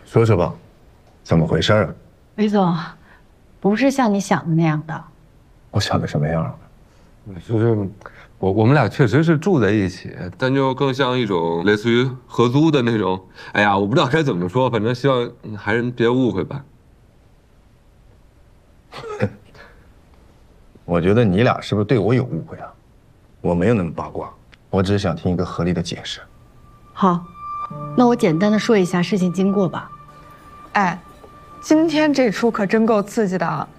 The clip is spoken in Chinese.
说说吧，怎么回事啊？ 李总，不是像你想的那样的。 我想的什么样？ 就是我们俩确实是住在一起，但就更像一种类似于合租的那种。哎呀，我不知道该怎么说，反正希望还是别误会吧。 我觉得你俩是不是对我有误会啊？我没有那么八卦，我只是想听一个合理的解释。 好，那我简单的说一下事情经过吧。 哎，今天这出可真够刺激的啊！